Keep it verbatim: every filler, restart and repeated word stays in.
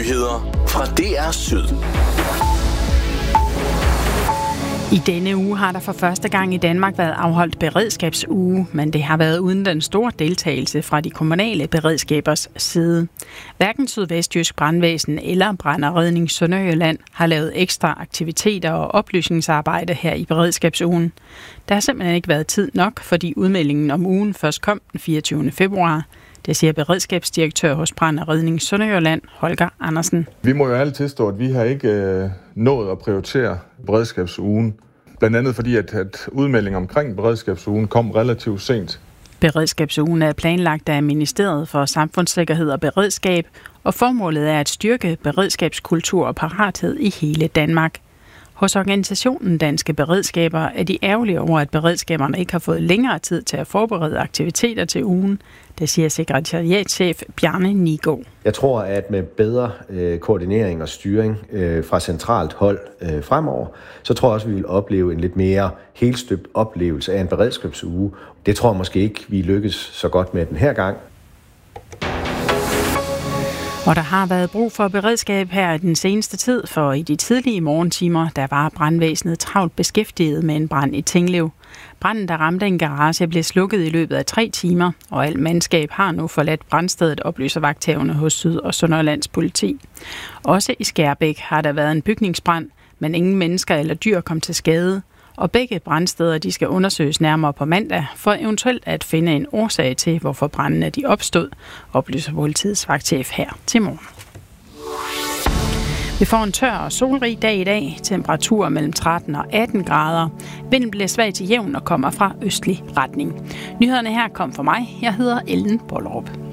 Nyheder fra D R Syd. I denne uge har der for første gang i Danmark været afholdt beredskabsuge, men det har været uden den store deltagelse fra de kommunale beredskabers side. Hverken Sydvestjysk Brandvæsen eller Brand og Redning Sønderjylland har lavet ekstra aktiviteter og oplysningsarbejde her i beredskabsugen. Der har simpelthen ikke været tid nok, fordi udmeldingen om ugen først kom den fireogtyvende februar. Det siger beredskabsdirektør hos Brand og Redning Sønderjylland, Holger Andersen. Vi må jo alle tilstå, at vi har ikke øh, nået at prioritere beredskabsugen. Blandt andet fordi, at, at udmeldingen omkring beredskabsugen kom relativt sent. Beredskabsugen er planlagt af Ministeriet for Samfundssikkerhed og Beredskab, og formålet er at styrke beredskabskultur og parathed i hele Danmark. Hos organisationen Danske Beredskaber er de ærgerlige over, at beredskaberne ikke har fået længere tid til at forberede aktiviteter til ugen. Det siger sekretariatschef Bjarne Nigård. Jeg tror, at med bedre øh, koordinering og styring øh, fra centralt hold øh, fremover, så tror jeg også, at vi vil opleve en lidt mere helstøbt oplevelse af en beredskabsuge. Det tror jeg måske ikke, vi lykkes så godt med den her gang. Og der har været brug for beredskab her i den seneste tid, for i de tidlige morgentimer, der var brandvæsenet travlt beskæftiget med en brand i Tinglev. Branden, der ramte en garage, blev slukket i løbet af tre timer, og alt mandskab har nu forladt brandstedet, oplyser vagthavende hos Syd- og Sønderjyllands politi. Også i Skærbæk har der været en bygningsbrand, men ingen mennesker eller dyr kom til skade. Og begge brandsteder de skal undersøges nærmere på mandag, for eventuelt at finde en årsag til, hvorfor brændene de opstod, oplyser politiets vagtchef her til morgen. Vi får en tør og solrig dag i dag. Temperaturer mellem tretten og atten grader. Vinden bliver svag til jævn og kommer fra østlig retning. Nyhederne her kom fra mig. Jeg hedder Ellen Bollerup.